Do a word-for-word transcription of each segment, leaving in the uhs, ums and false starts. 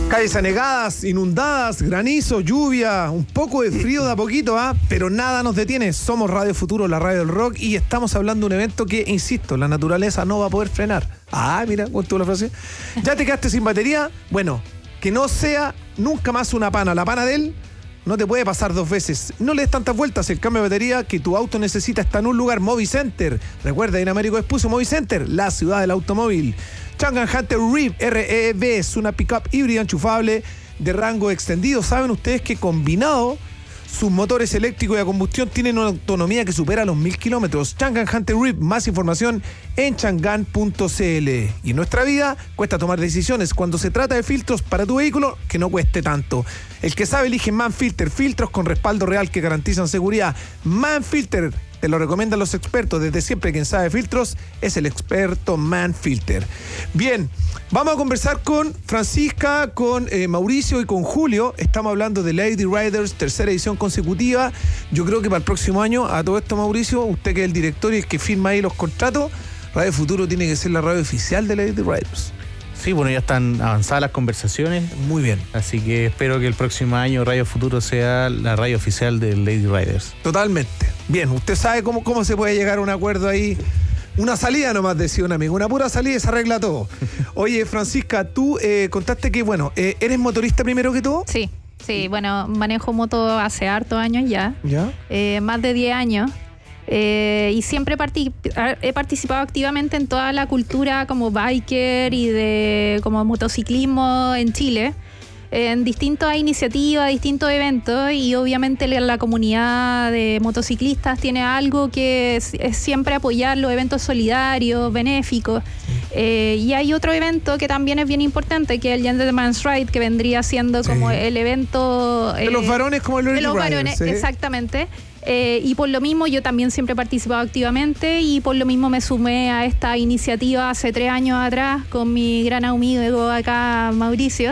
Calles anegadas, inundadas, granizo, lluvia, un poco de frío de a poquito, ¿ah? Pero nada nos detiene. Somos Radio Futuro, la radio del rock, y estamos hablando de un evento que, insisto, la naturaleza no va a poder frenar. Ah, mira, ¿cómo estuvo la frase? ¿Ya te quedaste sin batería? Bueno, que no sea nunca más una pana. La pana de él no te puede pasar dos veces. No le des tantas vueltas. El cambio de batería que tu auto necesita está en un lugar. Movicenter. Recuerda, en Américo expuso Movicenter, la ciudad del automóvil. Changan Hunter Rev R E V es una pickup híbrida enchufable de rango extendido. ¿Saben ustedes que combinado sus motores eléctricos y a combustión tienen una autonomía que supera los mil kilómetros? Changan Hunter Rev, más información en changan punto c l. Y en nuestra vida cuesta tomar decisiones. Cuando se trata de filtros para tu vehículo, que no cueste tanto. El que sabe elige Manfilter, filtros con respaldo real que garantizan seguridad. Manfilter, te lo recomiendan los expertos. Desde siempre quien sabe filtros es el experto Manfilter. Bien, vamos a conversar con Francisca, con eh, Mauricio y con Julio. Estamos hablando de Lady Riders, tercera edición consecutiva. Yo creo que para el próximo año, a todo esto, Mauricio, usted que es el director y el que firma ahí los contratos, Radio Futuro tiene que ser la radio oficial de Lady Riders. Sí, bueno, ya están avanzadas las conversaciones. Muy bien. Así que espero que el próximo año Radio Futuro sea la radio oficial de Lady Riders. Totalmente. Bien, usted sabe cómo, cómo se puede llegar a un acuerdo ahí. Una salida nomás, decía un amigo. Una pura salida y se arregla todo. Oye, Francisca, tú eh, contaste que, bueno, eh, ¿eres motorista primero que todo? Sí, sí. Bueno, manejo moto hace hartos años ya. ¿Ya? Eh, más de diez años. Eh, y siempre partic- he participado activamente en toda la cultura como biker y de como motociclismo en Chile, en distintas iniciativas, distintos eventos, y obviamente la, la comunidad de motociclistas tiene algo que es, es siempre apoyar los eventos solidarios, benéficos. Eh, y hay otro evento que también es bien importante, que es el Gentleman's Ride, que vendría siendo como sí. el evento... Eh, de los varones como el Lady De los Riders, varones, ¿sí? Exactamente. Eh, y por lo mismo yo también siempre he participado activamente, y por lo mismo me sumé a esta iniciativa hace tres años atrás con mi gran amigo acá, Mauricio,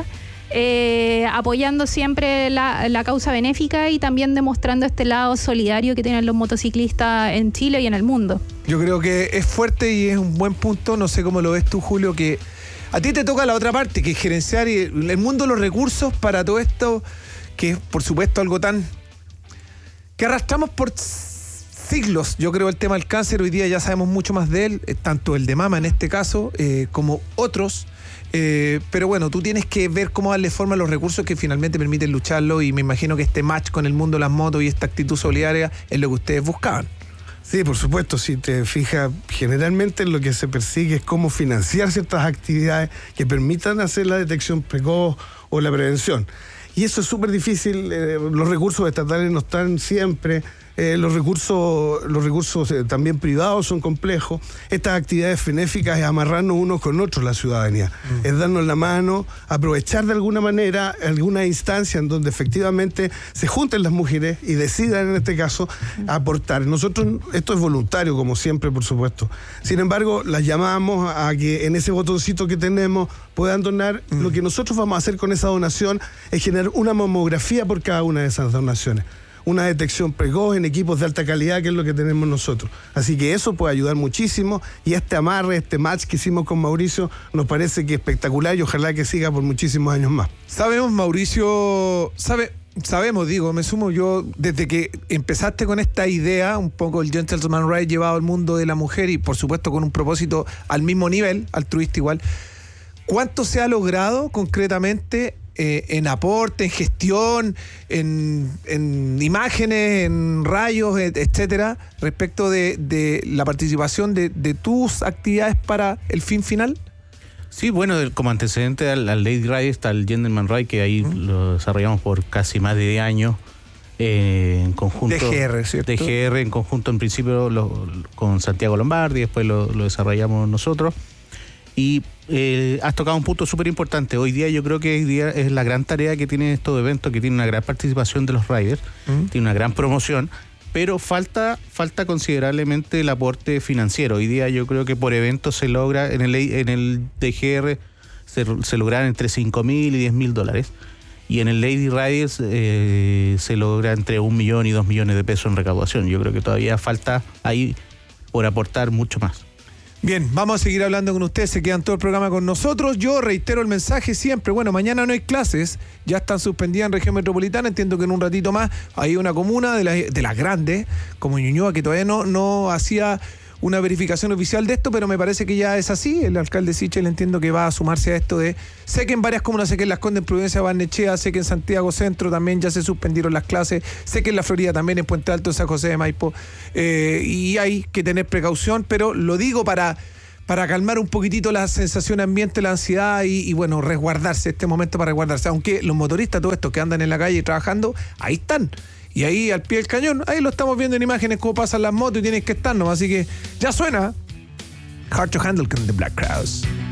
eh, apoyando siempre la, la causa benéfica y también demostrando este lado solidario que tienen los motociclistas en Chile y en el mundo. Yo creo que es fuerte y es un buen punto. No sé cómo lo ves tú, Julio, que a ti te toca la otra parte, que es gerenciar el mundo de los recursos para todo esto, que es por supuesto algo tan... que arrastramos por siglos. Yo creo el tema del cáncer, hoy día ya sabemos mucho más de él, tanto el de mama en este caso, eh, como otros. Eh, pero bueno, tú tienes que ver cómo darle forma a los recursos que finalmente permiten lucharlo, y me imagino que este match con el mundo de las motos y esta actitud solidaria es lo que ustedes buscaban. Sí, por supuesto, si te fijas, generalmente lo que se persigue es cómo financiar ciertas actividades que permitan hacer la detección precoz o la prevención. Y eso es súper difícil, eh, los recursos estatales no están siempre, eh, los recursos, los recursos eh, también privados son complejos. Estas actividades benéficas es amarrarnos unos con otros la ciudadanía, mm. es darnos la mano, aprovechar de alguna manera alguna instancia en donde efectivamente se junten las mujeres y decidan en este caso aportar. Nosotros, esto es voluntario como siempre, por supuesto. Sin embargo, las llamamos a que en ese botoncito que tenemos puedan donar. Mm. Lo que nosotros vamos a hacer con esa donación es generar una mamografía por cada una de esas donaciones. Una detección precoz en equipos de alta calidad, que es lo que tenemos nosotros. Así que eso puede ayudar muchísimo, y este amarre, este match que hicimos con Mauricio nos parece que es espectacular, y ojalá que siga por muchísimos años más. Sabemos, Mauricio, sabe, sabemos, digo, me sumo yo, desde que empezaste con esta idea, un poco el Gentleman's Ride llevado al mundo de la mujer, y por supuesto con un propósito al mismo nivel, altruista igual. ¿Cuánto se ha logrado concretamente Eh, en aporte, en gestión, en, en imágenes, en rayos, etcétera, respecto de, de la participación de, de tus actividades para el fin final? Sí, bueno, como antecedente al, al Lady Ride está el Gentleman Ride, que ahí uh-huh. lo desarrollamos por casi más de diez años eh, en conjunto. D G R, ¿cierto? D G R en conjunto, en principio lo, con Santiago Lombardi, después lo, lo desarrollamos nosotros. Y eh, has tocado un punto súper importante. Hoy día yo creo que hoy día es la gran tarea que tienen estos eventos, que tienen una gran participación de los riders, uh-huh. tiene una gran promoción, pero falta falta considerablemente el aporte financiero. Hoy día yo creo que por evento se logra, en el, en el D G R se, se logran entre cinco mil y diez mil dólares, y en el Lady Riders eh, se logra entre un millón y dos millones de pesos en recaudación. Yo creo que todavía falta ahí por aportar mucho más. Bien, vamos a seguir hablando con ustedes, se quedan todo el programa con nosotros. Yo reitero el mensaje siempre, bueno, mañana no hay clases, ya están suspendidas en región metropolitana, entiendo que en un ratito más hay una comuna de, la, de las grandes, como Ñuñoa, que todavía no, no hacía una verificación oficial de esto, pero me parece que ya es así. El alcalde Sichel entiendo que va a sumarse a esto de, sé que en varias comunas, sé que en Las Condes, en Providencia, Barnechea, sé que en Santiago Centro también ya se suspendieron las clases, sé que en la Florida también, en Puente Alto, en San José de Maipo, eh, y hay que tener precaución, pero lo digo para, para calmar un poquitito la sensación ambiente, la ansiedad y, y bueno, resguardarse, este momento para resguardarse, aunque los motoristas, todos estos que andan en la calle trabajando, ahí están. Y ahí al pie del cañón, ahí lo estamos viendo en imágenes cómo pasan las motos y tienen que estarnos. Así que ya suena Hard to Handle con The Black Crowes.